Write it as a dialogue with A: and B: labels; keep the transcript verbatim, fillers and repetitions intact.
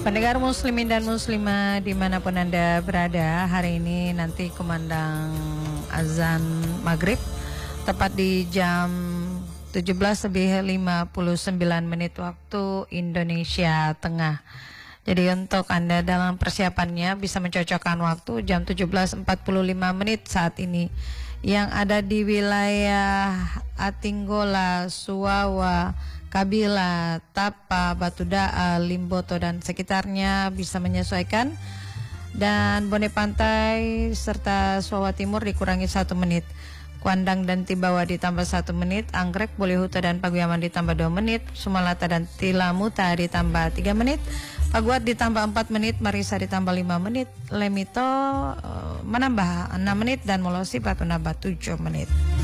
A: Pendengar muslimin dan muslimah dimanapun Anda berada, hari ini nanti kumandang azan maghrib tepat di jam tujuh belas lebih lima puluh sembilan menit waktu Indonesia Tengah. Jadi untuk Anda dalam persiapannya bisa mencocokkan waktu jam tujuh belas empat puluh lima menit saat ini. Yang ada di wilayah Atinggola, Suwawa, Kabila, Tapa, Batudaa, Limboto dan sekitarnya bisa menyesuaikan. Dan Bone Pantai serta Suwawa Timur dikurangi satu menit. Kuandang dan Tibawa ditambah satu menit, Anggrek, Bolihuta dan Paguyaman ditambah dua menit, Sumalata dan Tilamuta ditambah tiga menit, Paguat ditambah empat menit, Marisa ditambah lima menit, Lemito uh, menambah enam menit dan Molosipat menambah tujuh menit.